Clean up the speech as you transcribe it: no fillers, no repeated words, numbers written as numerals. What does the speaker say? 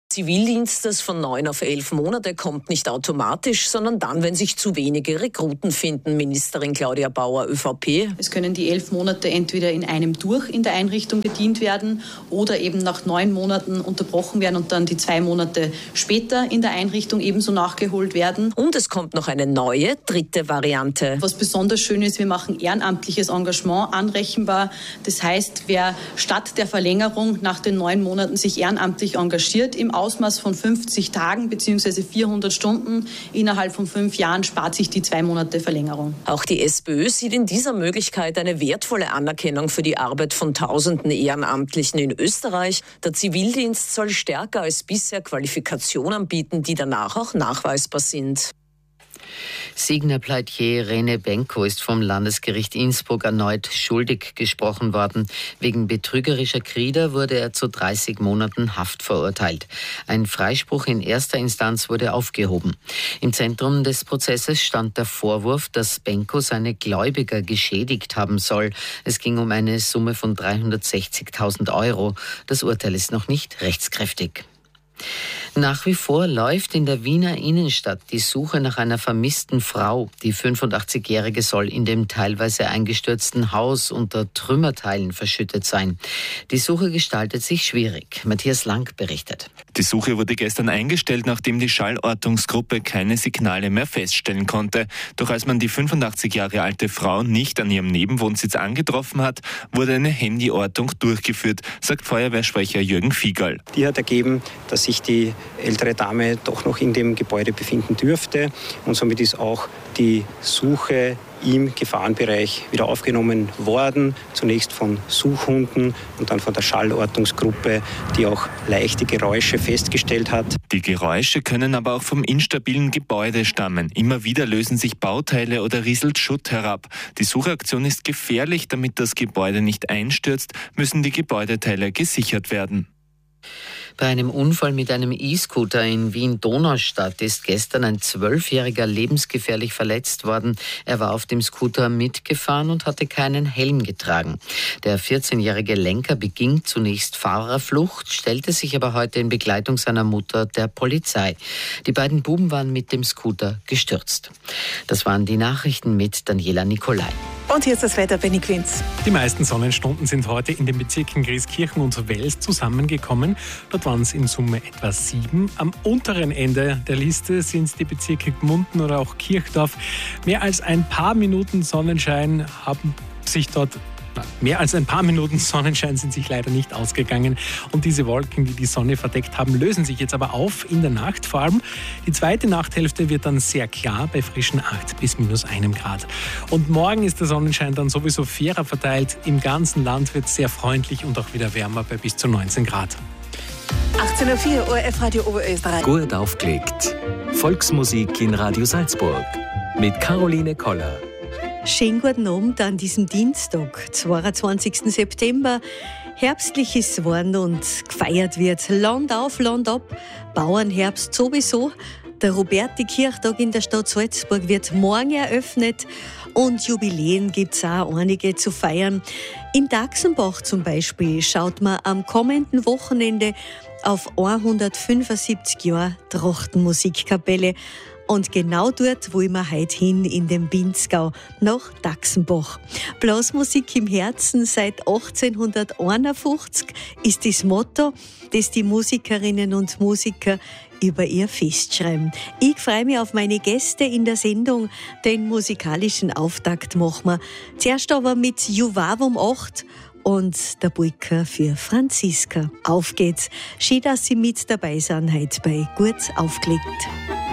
Zivildienst, das von 9 auf 11 Monate kommt, nicht automatisch, sondern dann, wenn sich zu wenige Rekruten finden. Ministerin Claudia Bauer, ÖVP. Es können die 11 Monate entweder in einem durch in der Einrichtung bedient werden oder eben nach 9 Monaten unterbrochen werden und dann die 2 Monate später in der Einrichtung ebenso nachgeholt werden. Und es kommt noch eine neue, dritte Variante. Was besonders schön ist, wir machen ehrenamtliches Engagement anrechenbar. Das heißt, wer statt der Verlängerung nach den 9 Monaten sich ehrenamtlich engagiert, im Ausmaß von 50 Tagen bzw. 400 Stunden innerhalb von 5 Jahren, spart sich die 2 Monate Verlängerung. Auch die SPÖ sieht in dieser Möglichkeit eine wertvolle Anerkennung für die Arbeit von Tausenden Ehrenamtlichen in Österreich. Der Zivildienst soll stärker als bisher Qualifikationen bieten, die danach auch nachweisbar sind. Signer Pleitier Rene Benko ist vom Landesgericht Innsbruck erneut schuldig gesprochen worden. Wegen betrügerischer Krieder wurde er zu 30 Monaten Haft verurteilt. Ein Freispruch in erster Instanz wurde aufgehoben. Im Zentrum des Prozesses stand der Vorwurf, dass Benko seine Gläubiger geschädigt haben soll. Es ging um eine Summe von 360.000 Euro. Das Urteil ist noch nicht rechtskräftig. Nach wie vor läuft in der Wiener Innenstadt die Suche nach einer vermissten Frau. Die 85-Jährige soll in dem teilweise eingestürzten Haus unter Trümmerteilen verschüttet sein. Die Suche gestaltet sich schwierig. Matthias Lang berichtet. Die Suche wurde gestern eingestellt, nachdem die Schallortungsgruppe keine Signale mehr feststellen konnte. Doch als man die 85 Jahre alte Frau nicht an ihrem Nebenwohnsitz angetroffen hat, wurde eine Handyortung durchgeführt, sagt Feuerwehrsprecher Jürgen Fiegerl. Die hat ergeben, dass sich die ältere Dame doch noch in dem Gebäude befinden dürfte und somit ist auch die Suche im Gefahrenbereich wieder aufgenommen worden. Zunächst von Suchhunden und dann von der Schallortungsgruppe, die auch leichte Geräusche festgestellt hat. Die Geräusche können aber auch vom instabilen Gebäude stammen. Immer wieder lösen sich Bauteile oder rieselt Schutt herab. Die Suchaktion ist gefährlich, damit das Gebäude nicht einstürzt, müssen die Gebäudeteile gesichert werden. Bei einem Unfall mit einem E-Scooter in Wien-Donaustadt ist gestern ein 12-Jähriger lebensgefährlich verletzt worden. Er war auf dem Scooter mitgefahren und hatte keinen Helm getragen. Der 14-jährige Lenker beging zunächst Fahrerflucht, stellte sich aber heute in Begleitung seiner Mutter der Polizei. Die beiden Buben waren mit dem Scooter gestürzt. Das waren die Nachrichten mit Daniela Nicolai. Und hier ist das Wetter, Benny Quinz. Die meisten Sonnenstunden sind heute in den Bezirken Grieskirchen und Wels zusammengekommen. Dort waren es in Summe etwa 7. Am unteren Ende der Liste sind die Bezirke Gmunden oder auch Kirchdorf. Mehr als ein paar Minuten Sonnenschein sind sich leider nicht ausgegangen. Und diese Wolken, die die Sonne verdeckt haben, lösen sich jetzt aber auf in der Nacht. Vor allem die zweite Nachthälfte wird dann sehr klar bei frischen 8 bis minus 1 Grad. Und morgen ist der Sonnenschein dann sowieso fairer verteilt. Im ganzen Land wird es sehr freundlich und auch wieder wärmer bei bis zu 19 Grad. 18.04 Uhr, ORF Radio Oberösterreich. Gut aufgelegt. Volksmusik in Radio Salzburg mit Caroline Koller. Schönen guten Abend an diesem Dienstag, 22. September. Herbstlich ist es geworden und gefeiert wird. Land auf, Land ab, Bauernherbst sowieso. Der Roberti-Kirchtag in der Stadt Salzburg wird morgen eröffnet und Jubiläen gibt es auch einige zu feiern. In Daxenbach zum Beispiel schaut man am kommenden Wochenende auf 175 Jahre Trachtenmusikkapelle. Und genau dort wollen wir heute hin, in den Pinzgau, nach Daxenbach. Blasmusik im Herzen seit 1851 ist das Motto, das die Musikerinnen und Musiker über ihr Fest schreiben. Ich freue mich auf meine Gäste in der Sendung. Den musikalischen Auftakt machen wir. Zuerst aber mit Juvavum 8 und der Polka für Franziska. Auf geht's. Schön, dass Sie mit dabei sind heute bei Gut aufgelegt.